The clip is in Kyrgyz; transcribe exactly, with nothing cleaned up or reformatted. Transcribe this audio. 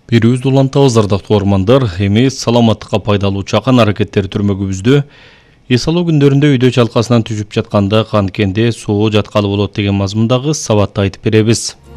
Бирүүбүз улантабыз ардактуу ормандар, эми саламаттыкка пайдалуу чакан аракеттер түрмөгүбүздө эс алуу күндөрүндө үйдө чалкасынан түшүп жатканда канткенде суу жаткалы болот деген мазмундагы сабатты айтып беребиз.